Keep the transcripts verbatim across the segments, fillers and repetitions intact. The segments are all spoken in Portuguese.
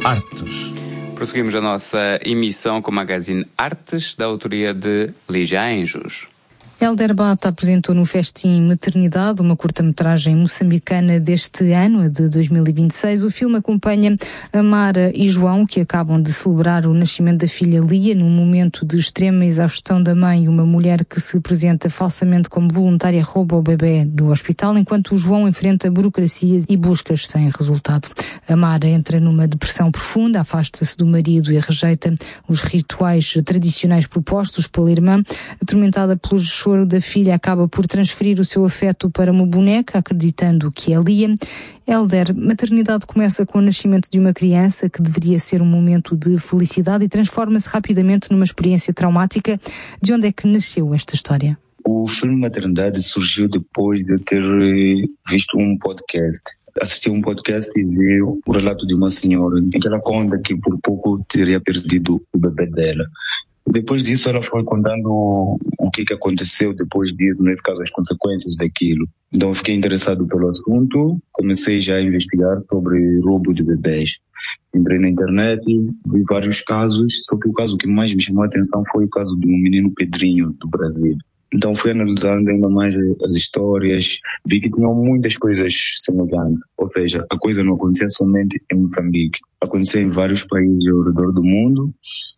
Artes. Prosseguimos a nossa emissão com o magazine Artes, da autoria de Lígia Anjos. Hélder Bata apresentou no Festim Maternidade, uma curta-metragem moçambicana deste ano, a de dois mil e vinte e seis. O filme acompanha a Mara e João, que acabam de celebrar o nascimento da filha Lia, num momento de extrema exaustão da mãe. Uma mulher que se apresenta falsamente como voluntária rouba o bebê do hospital, enquanto o João enfrenta burocracias e buscas sem resultado. A Mara entra numa depressão profunda, afasta-se do marido e rejeita os rituais tradicionais propostos pela irmã. Atormentada pelos choro da filha, acaba por transferir o seu afeto para uma boneca, acreditando que é Lia. Hélder, maternidade começa com o nascimento de uma criança que deveria ser um momento de felicidade e transforma-se rapidamente numa experiência traumática. De onde é que nasceu esta história? O filme Maternidade surgiu depois de eu ter visto um podcast. Assisti um podcast e vi o relato de uma senhora em que ela conta que por pouco teria perdido o bebê dela. Depois disso, ela foi contando o que, que aconteceu depois disso, nesse caso, as consequências daquilo. Então, eu fiquei interessado pelo assunto, comecei já a investigar sobre roubo de bebês. Entrei na internet, vi vários casos, só que o caso que mais me chamou a atenção foi o caso de um menino Pedrinho, do Brasil. Então, fui analisando ainda mais as histórias, vi que tinham muitas coisas semelhantes. Ou seja, a coisa não acontecia somente em Moçambique, acontecia em vários países ao redor do mundo,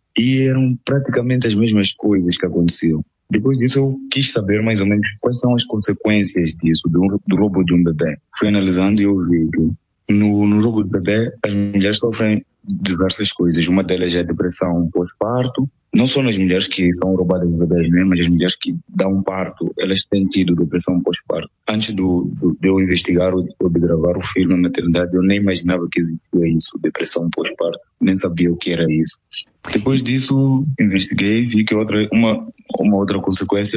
e eram praticamente as mesmas coisas que aconteciam. Depois disso eu quis saber mais ou menos quais são as consequências disso, do, do roubo de um bebê. Fui analisando e eu vi que no, no roubo de bebê as mulheres sofrem diversas coisas. Uma delas é a depressão pós-parto. Não só nas mulheres que são roubadas de bebês, né? Mas as mulheres que dão parto, elas têm tido depressão pós-parto. Antes do, do, de eu investigar ou de, ou de gravar o filme na maternidade, eu nem imaginava que existia isso, depressão pós-parto. Nem sabia o que era isso. Depois disso, investiguei e vi que outra, uma, uma outra consequência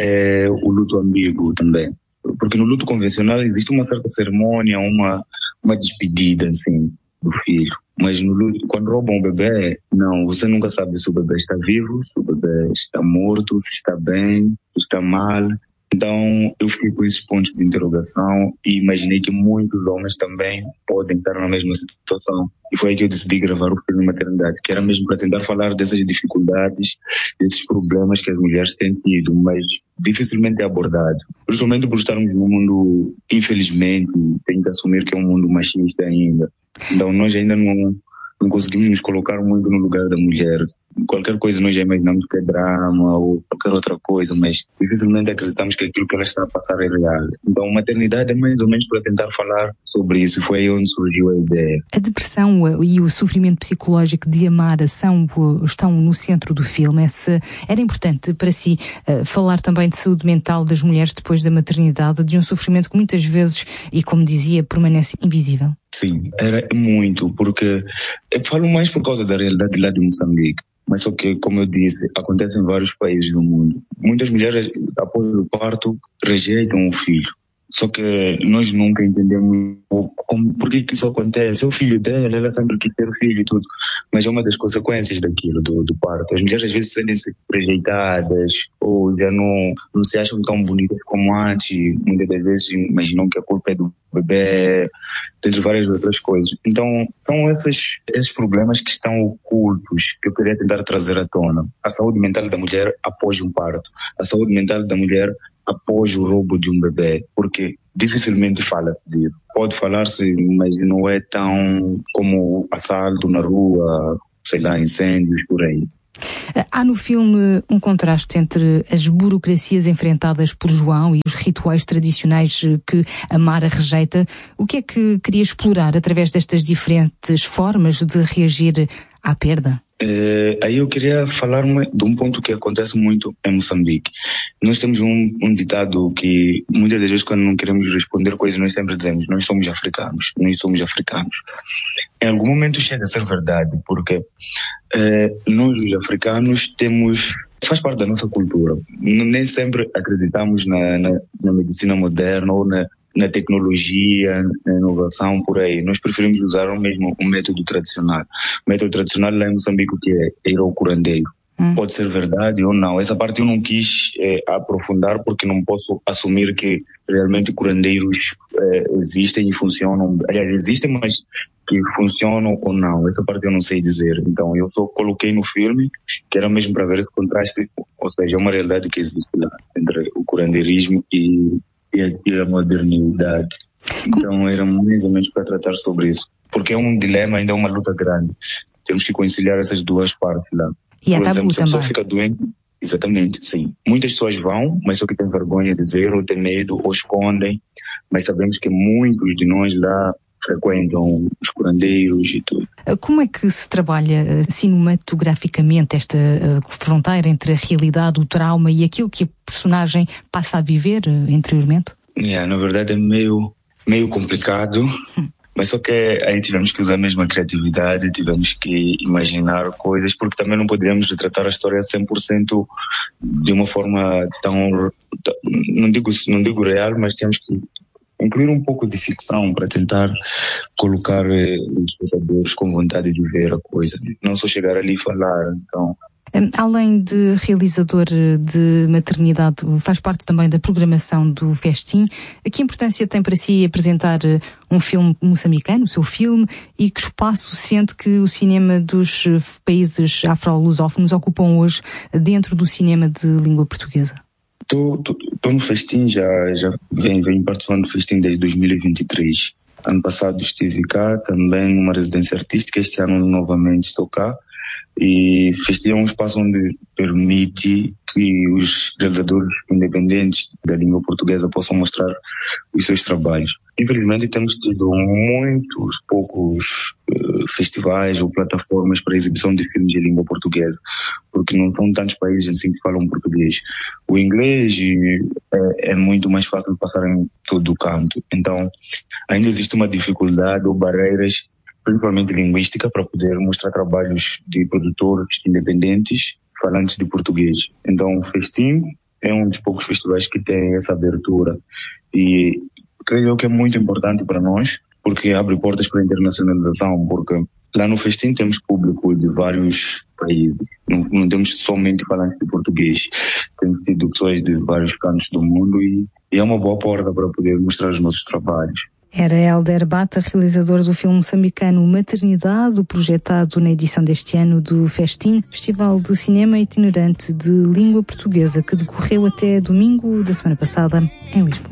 é o luto ambíguo também. Porque no luto convencional existe uma certa cerimônia, uma, uma despedida, assim, do filho. Mas no luto, quando roubam um bebê, não, você nunca sabe se o bebê está vivo, se o bebê está morto, se está bem, se está mal. Então, eu fiquei com esses pontos de interrogação e imaginei que muitos homens também podem estar na mesma situação. E foi aí que eu decidi gravar o filme Maternidade, que era mesmo para tentar falar dessas dificuldades, desses problemas que as mulheres têm tido, mas dificilmente é abordado. Principalmente por estarmos num mundo, infelizmente, tem que assumir que é um mundo machista ainda. Então, nós ainda não, não conseguimos nos colocar muito no lugar da mulher. Qualquer coisa nós já imaginamos que é drama ou qualquer outra coisa, mas dificilmente acreditamos que aquilo que ela está a passar é real. Então, a maternidade é mais ou menos para tentar falar sobre isso. Foi aí onde surgiu a ideia. A depressão e o sofrimento psicológico de Amara são, estão no centro do filme. Esse, era importante para si uh, falar também de saúde mental das mulheres depois da maternidade, de um sofrimento que muitas vezes, e como dizia, permanece invisível. Sim, era muito, porque eu falo mais por causa da realidade lá de Moçambique. Mas só que, como eu disse, acontece em vários países do mundo. Muitas mulheres, após o parto, rejeitam o filho. Só que nós nunca entendemos como, por que isso acontece. É o filho dela, ela sempre quis ter o filho e tudo. Mas é uma das consequências daquilo, do, do parto. As mulheres às vezes sentem-se rejeitadas ou já não, não se acham tão bonitas como antes. Muitas das vezes imaginam que a culpa é do bebê, entre várias outras coisas. Então, são esses, esses problemas que estão ocultos que eu queria tentar trazer à tona. A saúde mental da mulher após um parto. A saúde mental da mulher após o roubo de um bebê, porque dificilmente fala disso. Pode falar-se, mas não é tão como assalto na rua, sei lá, incêndios, por aí. Há no filme um contraste entre as burocracias enfrentadas por João e os rituais tradicionais que a Mara rejeita. O que é que queria explorar através destas diferentes formas de reagir à perda? É, aí eu queria falar de um ponto que acontece muito em Moçambique. Nós temos um, um ditado que muitas das vezes quando não queremos responder coisas nós sempre dizemos: nós somos africanos, nós somos africanos. Em algum momento chega a ser verdade, porque é, nós os africanos temos, faz parte da nossa cultura. Nem sempre acreditamos na, na, na medicina moderna ou na na tecnologia, na inovação, por aí. Nós preferimos usar o mesmo o método tradicional. O método tradicional lá em Moçambique, que é ir ao curandeiro. Hum. Pode ser verdade ou não. Essa parte eu não quis é, aprofundar porque não posso assumir que realmente curandeiros é, existem e funcionam. Aliás, existem, mas que funcionam ou não. Essa parte eu não sei dizer. Então eu só coloquei no filme que era mesmo para ver esse contraste, ou seja, é uma realidade que existe lá entre o curandeirismo e, e, a, e a modernidade. Então era mais ou menos para tratar sobre isso. Porque é um dilema, ainda é uma luta grande. Temos que conciliar essas duas partes lá. E Por é exemplo, tabu se a pessoa também. fica doente, exatamente, sim. Muitas pessoas vão, mas só que têm vergonha de dizer, ou têm medo, ou escondem. Mas sabemos que muitos de nós lá frequentam os curandeiros e tudo. Como é que se trabalha uh, cinematograficamente esta uh, fronteira entre a realidade, o trauma e aquilo que a personagem passa a viver uh, interiormente? Yeah, na verdade é meio, meio complicado. Hum. Mas só que aí tivemos que usar mesmo a criatividade, tivemos que imaginar coisas, porque também não poderíamos retratar a história cem por cento de uma forma tão, não digo, não digo real, mas tínhamos que incluir um pouco de ficção para tentar colocar eh, os espectadores com vontade de ver a coisa, não só chegar ali e falar. Então, além de realizador de maternidade, faz parte também da programação do Festim. Que importância tem para si apresentar um filme moçambicano, o seu filme, e que espaço sente que o cinema dos países afro-lusófonos ocupam hoje dentro do cinema de língua portuguesa? Estou no Festim, já, já venho, venho participando do Festim desde dois mil e vinte e três. Ano passado estive cá, também numa residência artística, este ano novamente estou cá. E Festim é um espaço onde permite que os realizadores independentes da língua portuguesa possam mostrar os seus trabalhos. Infelizmente temos tido muitos poucos uh, festivais ou plataformas para exibição de filmes de língua portuguesa, porque não são tantos países assim que falam português. O inglês é, é muito mais fácil de passar em todo o canto. Então ainda existe uma dificuldade ou barreiras, principalmente linguística, para poder mostrar trabalhos de produtores independentes falantes de português. Então o Festim é um dos poucos festivais que tem essa abertura e creio que é muito importante para nós, porque abre portas para a internacionalização, porque lá no Festim temos público de vários países, não, não temos somente falantes de português, temos tido pessoas de vários cantos do mundo e, e é uma boa porta para poder mostrar os nossos trabalhos. Era Hélder Bata, realizador do filme moçambicano Maternidade, projetado na edição deste ano do Festim, Festival de Cinema Itinerante de Língua Portuguesa, que decorreu até domingo da semana passada em Lisboa.